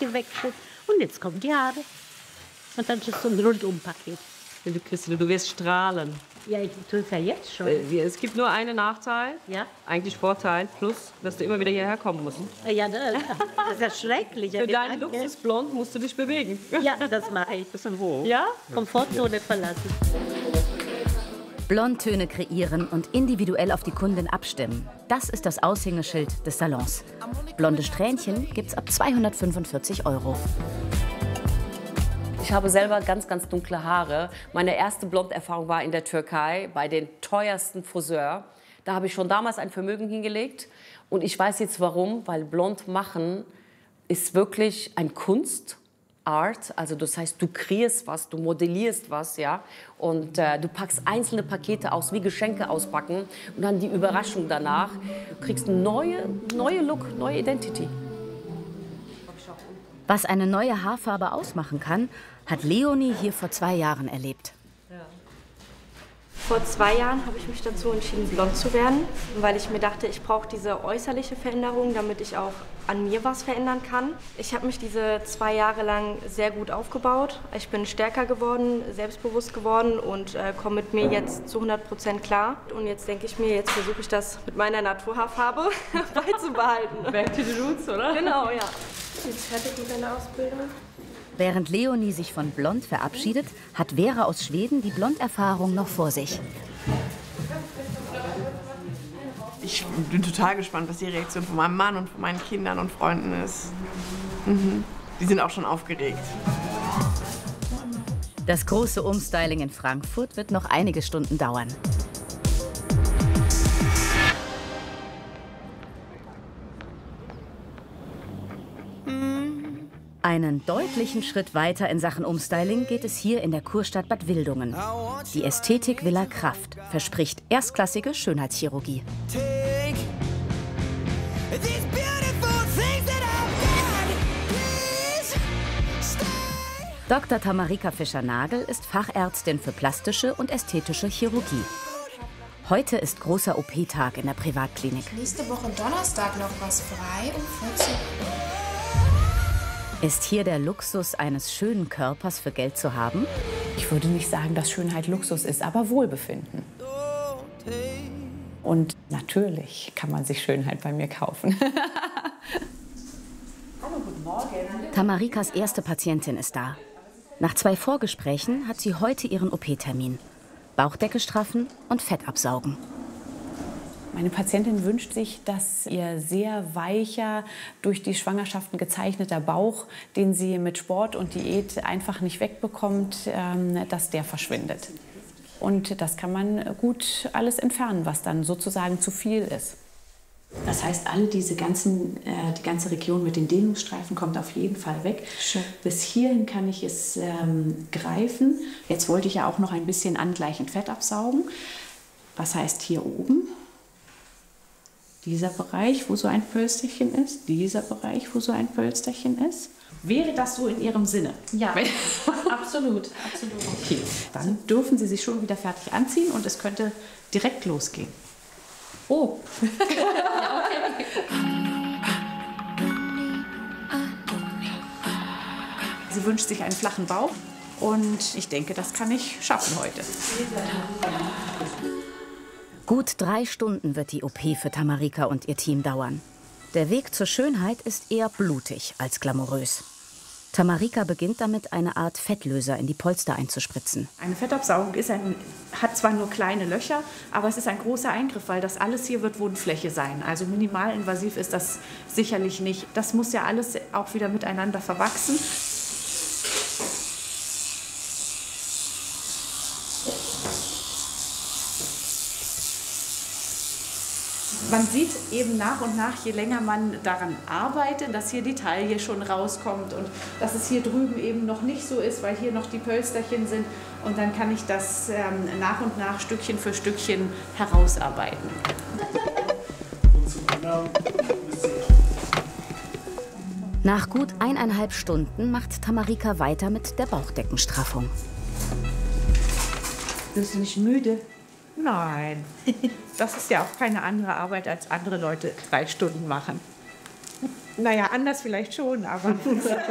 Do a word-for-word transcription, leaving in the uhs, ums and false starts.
gewechselt und jetzt kommen die Haare. Und dann ist es so ein Rundumpaket. Du, Christine, du wirst strahlen. Ja, ich tue es ja jetzt schon. Äh, Es gibt nur einen Nachteil, Ja? eigentlich Vorteil, plus, dass du immer wieder hierher kommen musst. Ja, das, das ist ja schrecklich. Für deinen Luxusblond musst du dich bewegen. Ja, das mache ich. Bisschen hoch. Ja? Komfortzone verlassen. Blondtöne kreieren und individuell auf die Kundin abstimmen. Das ist das Aushängeschild des Salons. Blonde Strähnchen gibt's ab zweihundertfünfundvierzig Euro. Ich habe selber ganz, ganz dunkle Haare. Meine erste Blonderfahrung war in der Türkei bei den teuersten Friseur. Da habe ich schon damals ein Vermögen hingelegt. Und ich weiß jetzt warum, weil blond machen ist wirklich eine Kunst, Art. Also das heißt, du kreierst was, du modellierst was, ja. Und äh, du packst einzelne Pakete aus, wie Geschenke auspacken. Und dann die Überraschung danach. Du kriegst eine neue, neue Look, neue Identity. Was eine neue Haarfarbe ausmachen kann, hat Leonie hier vor zwei Jahren erlebt. Vor zwei Jahren habe ich mich dazu entschieden, blond zu werden, weil ich mir dachte, ich brauche diese äußerliche Veränderung, damit ich auch an mir was verändern kann. Ich habe mich diese zwei Jahre lang sehr gut aufgebaut. Ich bin stärker geworden, selbstbewusst geworden und äh, komme mit mir jetzt zu hundert Prozent klar. Und jetzt denke ich mir, jetzt versuche ich das mit meiner Naturhaarfarbe beizubehalten. Back to the roots, oder? Genau, ja. Jetzt fertig mit deiner Ausbildung. Während Leonie sich von Blond verabschiedet, hat Vera aus Schweden die Blonderfahrung noch vor sich. Ich bin total gespannt, was die Reaktion von meinem Mann und von meinen Kindern und Freunden ist. Mhm. Die sind auch schon aufgeregt. Das große Umstyling in Frankfurt wird noch einige Stunden dauern. Einen deutlichen Schritt weiter in Sachen Umstyling geht es hier in der Kurstadt Bad Wildungen. Die Ästhetik Villa Kraft verspricht erstklassige Schönheitschirurgie. Doktor Tamarika Fischer-Nagel ist Fachärztin für plastische und ästhetische Chirurgie. Heute ist großer O P-Tag in der Privatklinik. Nächste Woche Donnerstag noch was frei um vierzehn Uhr. Ist hier der Luxus eines schönen Körpers für Geld zu haben? Ich würde nicht sagen, dass Schönheit Luxus ist, aber Wohlbefinden. Und natürlich kann man sich Schönheit bei mir kaufen. Hallo, guten Morgen. Tamarikas erste Patientin ist da. Nach zwei Vorgesprächen hat sie heute ihren O P-Termin. Bauchdecke straffen und Fett absaugen. Meine Patientin wünscht sich, dass ihr sehr weicher, durch die Schwangerschaften gezeichneter Bauch, den sie mit Sport und Diät einfach nicht wegbekommt, dass der verschwindet. Und das kann man gut alles entfernen, was dann sozusagen zu viel ist. Das heißt, alle diese ganzen, äh, die ganze Region mit den Dehnungsstreifen kommt auf jeden Fall weg. Schön. Bis hierhin kann ich es ähm, greifen. Jetzt wollte ich ja auch noch ein bisschen angleichend Fett absaugen. Was heißt hier oben? Dieser Bereich, wo so ein Pölsterchen ist, dieser Bereich, wo so ein Pölsterchen ist. Wäre das so in Ihrem Sinne? Ja, absolut, absolut. Okay, dann dürfen Sie sich schon wieder fertig anziehen und es könnte direkt losgehen. Oh. Ja, okay. Sie wünscht sich einen flachen Bauch und ich denke, das kann ich schaffen heute. Gut drei Stunden wird die O P für Tamarika und ihr Team dauern. Der Weg zur Schönheit ist eher blutig als glamourös. Tamarika beginnt damit, eine Art Fettlöser in die Polster einzuspritzen. Eine Fettabsaugung ist ein, hat zwar nur kleine Löcher, aber es ist ein großer Eingriff, weil das alles hier wird Wundfläche sein. Also minimalinvasiv ist das sicherlich nicht. Das muss ja alles auch wieder miteinander verwachsen. Man sieht eben nach und nach, je länger man daran arbeitet, dass hier die Taille schon rauskommt und dass es hier drüben eben noch nicht so ist, weil hier noch die Pölsterchen sind. Und dann kann ich das ähm, nach und nach Stückchen für Stückchen herausarbeiten. Nach gut eineinhalb Stunden macht Tamarika weiter mit der Bauchdeckenstraffung. Bist du nicht müde? Nein, das ist ja auch keine andere Arbeit, als andere Leute drei Stunden machen. Naja, anders vielleicht schon, aber...